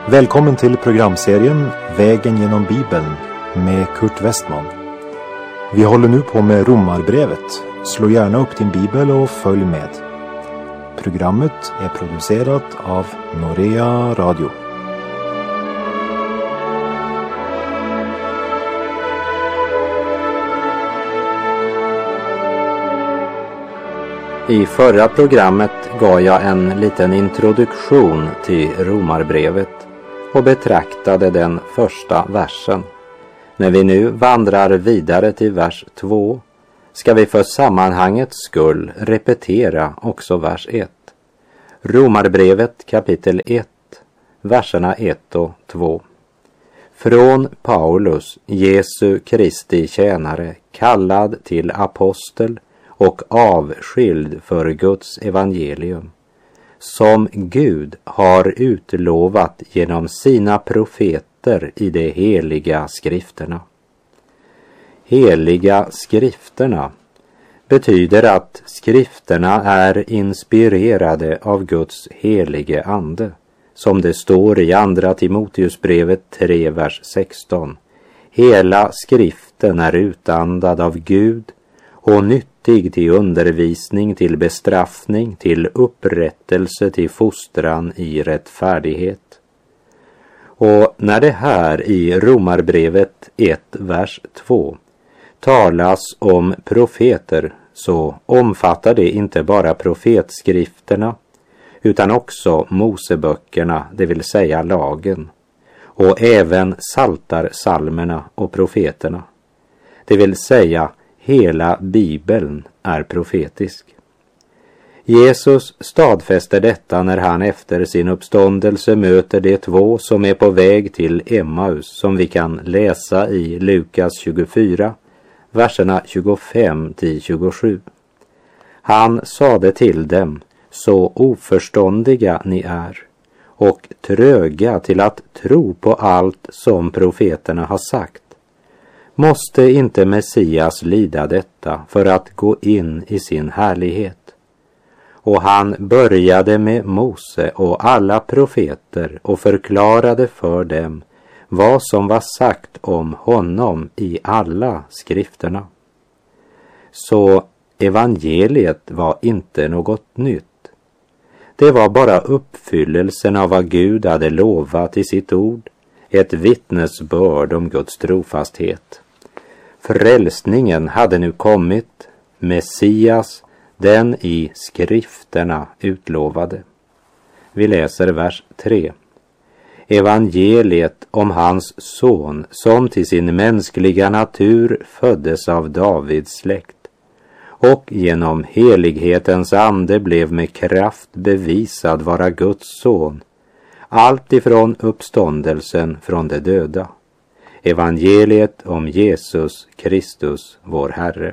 Välkommen till programserien Vägen genom Bibeln med Kurt Westman. Vi håller nu på med Romarbrevet. Slå gärna upp din bibel och följ med. Programmet är producerat av Norea Radio. I förra programmet gav jag en liten introduktion till Romarbrevet och betraktade den första versen. När vi nu vandrar vidare till vers 2 ska vi för sammanhangets skull repetera också vers 1. Romarbrevet kapitel 1, verserna 1 och 2. Från Paulus, Jesu Kristi tjänare, kallad till apostel och avskild för Guds evangelium, som Gud har utlovat genom sina profeter i de heliga skrifterna. Heliga skrifterna betyder att skrifterna är inspirerade av Guds helige ande, som det står i andra Timoteusbrevet 3, vers 16. Hela skriften är utandad av Gud och nyttig till undervisning, till bestraffning, till upprättelse, till fostran i rättfärdighet. Och när det här i Romarbrevet 1, vers 2 talas om profeter, så omfattar det inte bara profetskrifterna utan också Moseböckerna, det vill säga lagen, och även psaltarpsalmerna och profeterna. Det vill säga hela Bibeln är profetisk. Jesus stadfäster detta när han efter sin uppståndelse möter de två som är på väg till Emmaus, som vi kan läsa i Lukas 24, verserna 25 till 27. Han sade till dem: så oförståndiga ni är och tröga till att tro på allt som profeterna har sagt. Måste inte Messias lida detta för att gå in i sin härlighet? Och han började med Mose och alla profeter och förklarade för dem vad som var sagt om honom i alla skrifterna. Så evangeliet var inte något nytt. Det var bara uppfyllelsen av vad Gud hade lovat i sitt ord, ett vittnesbörd om Guds trofasthet. Frälsningen hade nu kommit, Messias, den i skrifterna utlovade. Vi läser vers 3. Evangeliet om hans son, som till sin mänskliga natur föddes av Davids släkt och genom helighetens ande blev med kraft bevisad vara Guds son, allt ifrån uppståndelsen från de döda. Evangeliet om Jesus Kristus, vår Herre.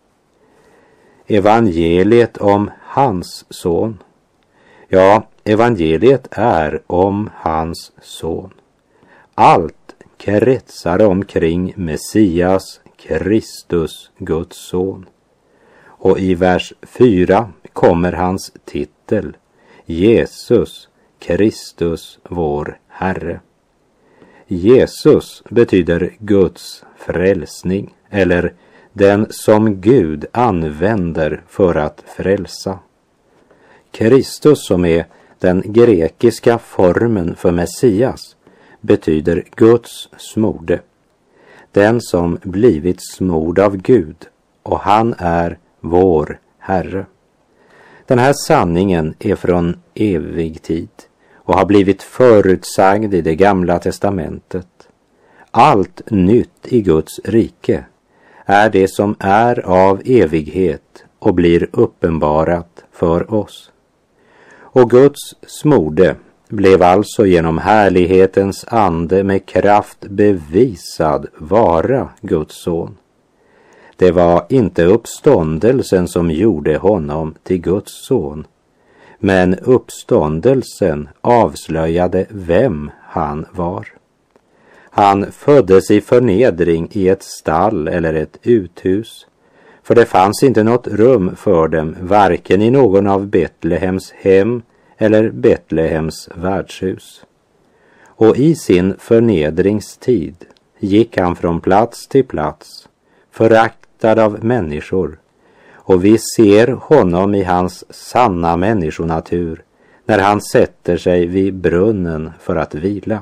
Evangeliet om hans son. Ja, evangeliet är om hans son. Allt kretsar omkring Messias, Kristus, Guds son. Och i vers 4 kommer hans titel, Jesus Kristus, vår Herre. Jesus betyder Guds frälsning, eller den som Gud använder för att frälsa. Kristus, som är den grekiska formen för Messias, betyder Guds smorde, den som blivit smord av Gud, och han är vår Herre. Den här sanningen är från evig tid och har blivit förutsagd i det gamla testamentet. Allt nytt i Guds rike är det som är av evighet och blir uppenbarat för oss. Och Guds smorde blev alltså genom härlighetens ande med kraft bevisad vara Guds son. Det var inte uppståndelsen som gjorde honom till Guds son, men uppståndelsen avslöjade vem han var. Han föddes i förnedring i ett stall eller ett uthus, för det fanns inte något rum för dem, varken i någon av Betlehems hem eller Betlehems värdshus. och i sin förnedringstid gick han från plats till plats, föraktad av människor, och vi ser honom i hans sanna människonatur när han sätter sig vid brunnen för att vila.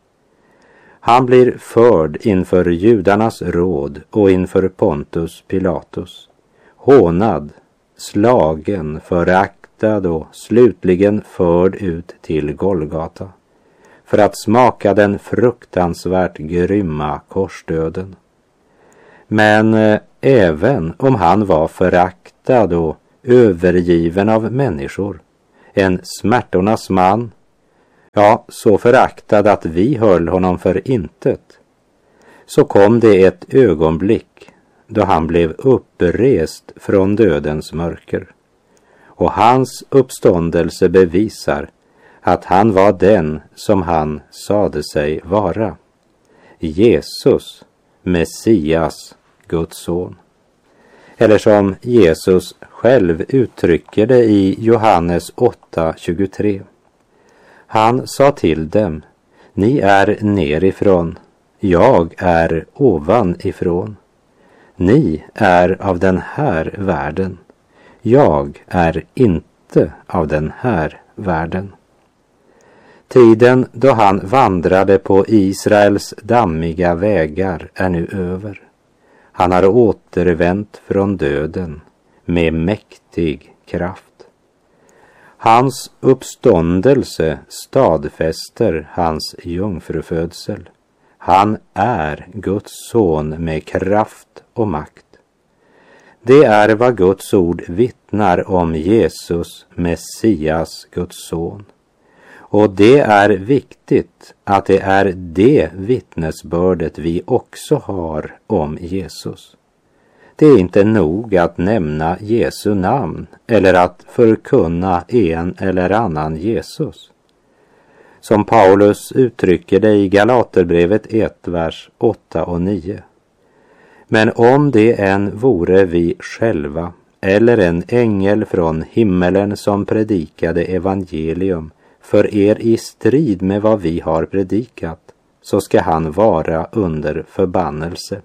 Han blir förd inför judarnas råd och inför Pontus Pilatus, hånad, slagen, föraktad och slutligen förd ut till Golgata för att smaka den fruktansvärt grymma korsdöden. Men även om han var föraktad och övergiven av människor, en smärtornas man, ja, så föraktad att vi höll honom för intet, så kom det ett ögonblick då han blev upprest från dödens mörker. Och hans uppståndelse bevisar att han var den som han sade sig vara, Jesus, Messias, Guds son. Eller som Jesus själv uttrycker det i Johannes 8:23. Han sa till dem: ni är nerifrån, jag är ovanifrån. Ni är av den här världen, jag är inte av den här världen. Tiden då han vandrade på Israels dammiga vägar är nu över. Han har återvänt från döden med mäktig kraft. Hans uppståndelse stadfäster hans jungfrufödsel. Han är Guds son med kraft och makt. Det är vad Guds ord vittnar om Jesus, Messias, Guds son. Och det är viktigt att det är det vittnesbördet vi också har om Jesus. Det är inte nog att nämna Jesu namn eller att förkunna en eller annan Jesus. Som Paulus uttrycker det i Galaterbrevet 1, vers 8 och 9. Men om det än vore vi själva eller en ängel från himmelen som predikade evangelium för er i strid med vad vi har predikat, så ska han vara under förbannelse.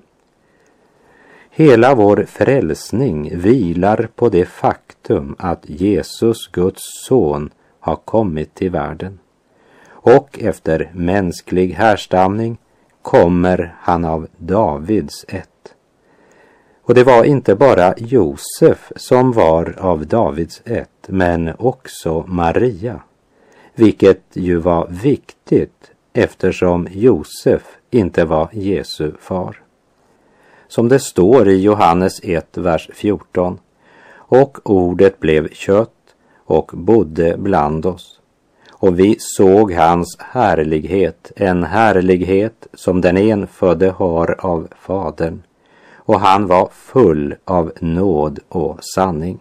Hela vår frälsning vilar på det faktum att Jesus, Guds son, har kommit till världen. Och efter mänsklig härstamning kommer han av Davids ett. Och det var inte bara Josef som var av Davids ett, men också Maria. Vilket ju var viktigt eftersom Josef inte var Jesu far. Som det står i Johannes 1, vers 14. Och ordet blev kött och bodde bland oss. Och vi såg hans härlighet, en härlighet som den enfödde har av Fadern. Och han var full av nåd och sanning.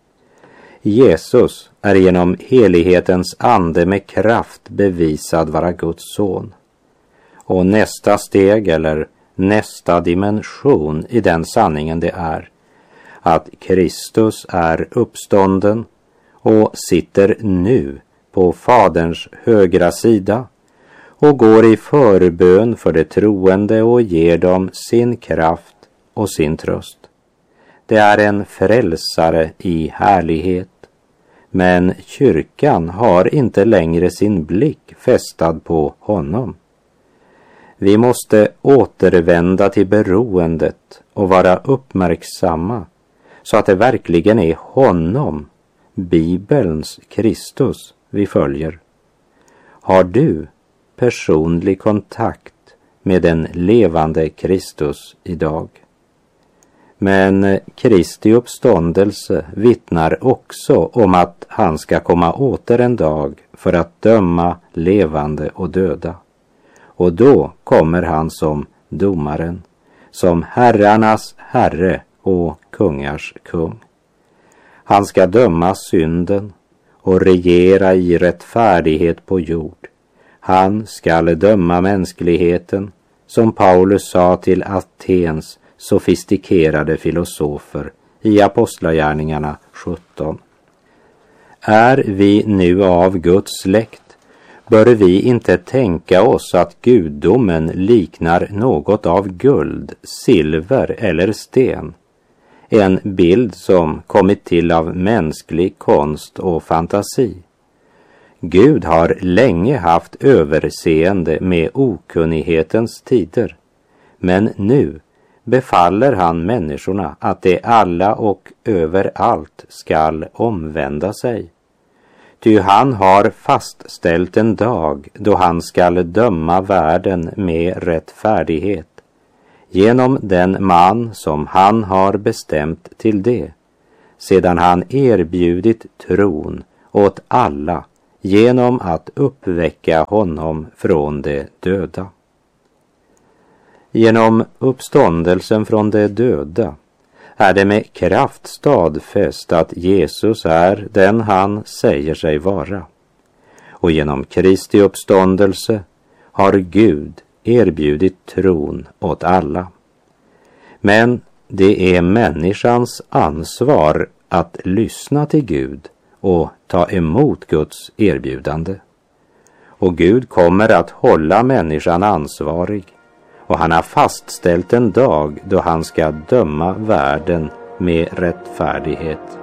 Jesus är genom helighetens ande med kraft bevisad vara Guds son. Och nästa steg eller nästa dimension i den sanningen det är att Kristus är uppstånden och sitter nu på Faderns högra sida och går i förbön för de troende och ger dem sin kraft och sin tröst. Det är en frälsare i härlighet, men kyrkan har inte längre sin blick fästad på honom. Vi måste återvända till beroendet och vara uppmärksamma så att det verkligen är honom, Bibelns Kristus, vi följer. Har du personlig kontakt med den levande Kristus idag? Men Kristi uppståndelse vittnar också om att han ska komma åter en dag för att döma levande och döda. Och då kommer han som domaren, som herrarnas herre och kungars kung. Han ska döma synden och regera i rättfärdighet på jord. Han skall döma mänskligheten, som Paulus sa till Atens sofistikerade filosofer i Apostlagärningarna 17. Är vi nu av Guds släkt, bör vi inte tänka oss att gudomen liknar något av guld, silver eller sten, en bild som kommit till av mänsklig konst och fantasi. Gud har länge haft överseende med okunnighetens tider, men nu befaller han människorna att de alla och överallt skall omvända sig. Ty han har fastställt en dag då han skall döma världen med rättfärdighet genom den man som han har bestämt till det, sedan han erbjudit tron åt alla genom att uppväcka honom från de döda. Genom uppståndelsen från de döda är det med kraft stadfäst att Jesus är den han säger sig vara. Och genom Kristi uppståndelse har Gud erbjudit tron åt alla. Men det är människans ansvar att lyssna till Gud och ta emot Guds erbjudande. Och Gud kommer att hålla människan ansvarig, och han har fastställt en dag då han ska döma världen med rättfärdighet.